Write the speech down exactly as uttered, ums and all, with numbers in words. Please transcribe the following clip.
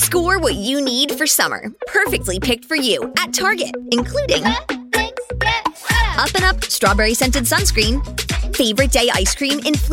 Score what you need for summer. Perfectly picked for you at Target, including Up and Up Strawberry Scented Sunscreen, Favorite Day Ice Cream in